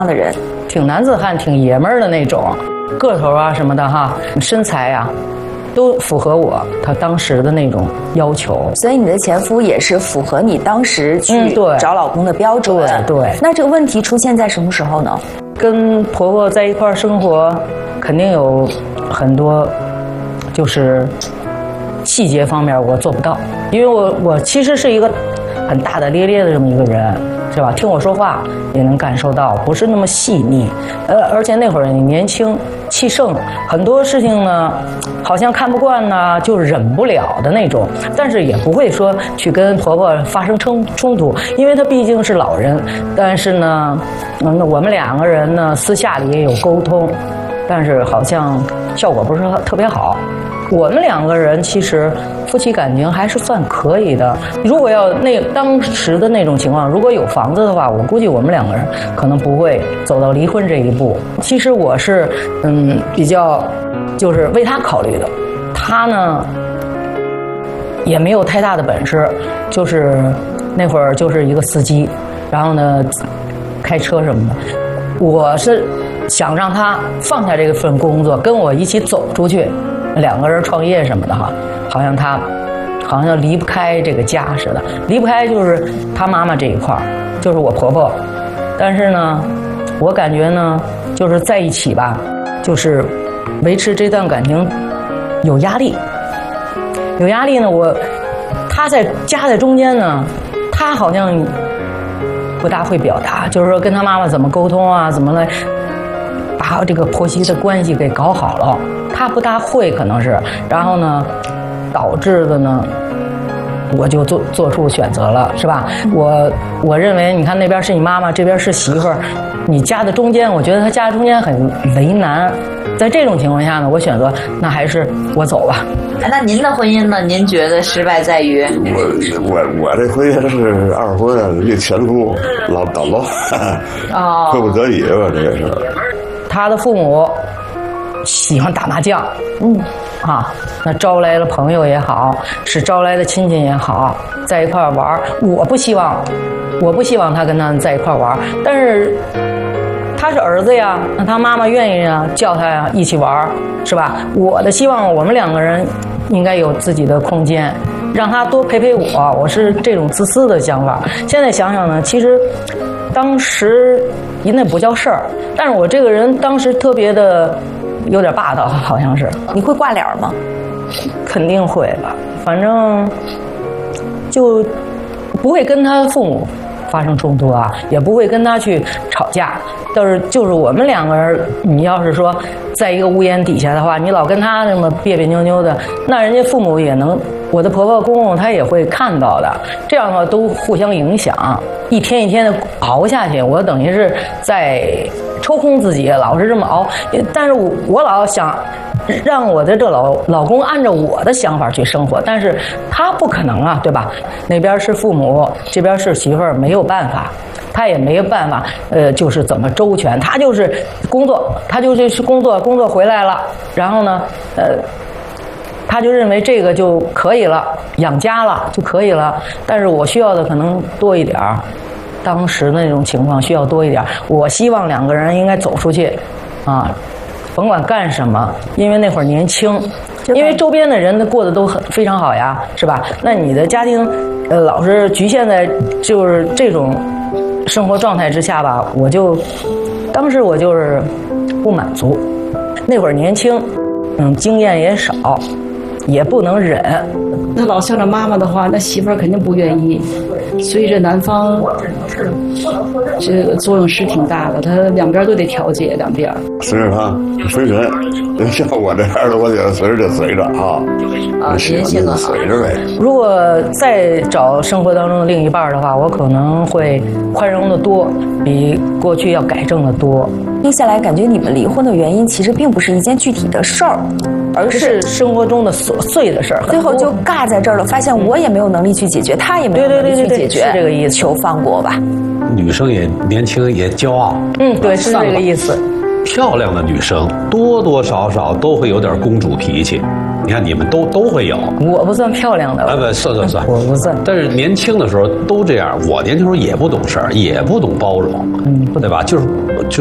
的人？ 挺男子汉，挺爷们儿的那种，个头啊什么的哈，身材啊，都符合他当时的那种要求。 所以你的前夫也是符合你当时去找老公的标准。 对。 那这个问题出现在什么时候呢？ 跟婆婆在一块儿生活，肯定有很多就是细节方面我做不到，因为我其实是一个很大大咧咧的这么一个人，是吧？听我说话也能感受到，不是那么细腻。而且那会儿你年轻气盛，很多事情呢，好像看不惯呢，就忍不了的那种。但是也不会说去跟婆婆发生冲突，因为她毕竟是老人。但是呢，我们两个人呢，私下里也有沟通，但是好像效果不是特别好。我们两个人其实夫妻感情还是算可以的。如果要当时的那种情况，如果有房子的话，我估计我们两个人可能不会走到离婚这一步。其实我是比较就是为他考虑的，他呢也没有太大的本事，就是那会儿就是一个司机，然后呢开车什么的。我是想让他放下这份工作，跟我一起走出去。两个人创业什么的哈，好像离不开这个家似的，离不开就是他妈妈这一块儿，就是我婆婆。但是呢，我感觉呢，就是在一起吧，就是维持这段感情有压力。有压力呢，他夹在中间呢，他好像不大会表达，就是说跟他妈妈怎么沟通啊，怎么来把这个婆媳的关系给搞好了。他不大会，可能是，然后呢，导致的呢，我就做出选择了，是吧？我认为，你看那边是你妈妈，这边是媳妇儿，你夹在中间，我觉得他夹在中间很为难。在这种情况下呢，我选择那还是我走吧。 那您的婚姻呢？您觉得失败在于？ 我这婚姻是二婚啊，这前夫老捣乱，迫不得已吧，这也是。 他的父母喜欢打麻将，那招来了朋友也好，是招来的亲戚也好，在一块玩。我不希望他跟他们在一块玩，但是他是儿子呀，那他妈妈愿意啊，叫他呀一起玩，是吧？我的希望，我们两个人应该有自己的空间，让他多陪我。我是这种自私的想法。现在想想呢，其实当时那不叫事儿，但是我这个人当时特别的有点霸道，好像是。 你会挂脸吗？ 肯定会吧，反正就不会跟他父母发生冲突啊，也不会跟他去吵架。但是就是我们两个人，你要是说在一个屋檐底下的话，你老跟他那么别别扭扭的，那人家父母也能，我的婆婆公公他也会看到的。这样的话都互相影响，一天一天的熬下去，我等于是在抽空自己，老是这么熬。但是我老想让我的这老公按照我的想法去生活，但是他不可能啊，对吧？那边是父母，这边是媳妇儿，没有办法。他也没有办法，就是怎么周全，他就是工作，他就是工作回来了，然后呢，他就认为这个就可以了，养家了就可以了。但是我需要的可能多一点儿，当时那种情况需要多一点儿。我希望两个人应该走出去，啊，甭管干什么，因为那会儿年轻，因为周边的人过得都非常好呀，是吧？那你的家庭，老是局限在就是这种生活状态之下吧，当时我就是不满足。那会儿年轻，经验也少，也不能忍。 那老向着妈妈的话，那媳妇儿肯定不愿意。所以这男方这个作用是挺大的，他两边都得调节，两边。 随着他，随人，像我这样的，我觉得随着就随着啊。 您性格随着呗。 如果再找生活当中的另一半的话，我可能会宽容的多，比过去要改正的多。 听下来，感觉你们离婚的原因其实并不是一件具体的事儿，而是生活中的琐碎的事儿， 最后就尬在这儿了。发现我也没有能力去解决，他也没有能力去解决， 是这个意思。 求放过吧。 女生也年轻，也骄傲。 对，是这个意思。 漂亮的女生多多少少都会有点公主脾气， 你看你们都会有。 我不算漂亮的。 啊不，算， 我不算。 但是年轻的时候都这样，我年轻时候也不懂事儿，也不懂包容，对吧？就是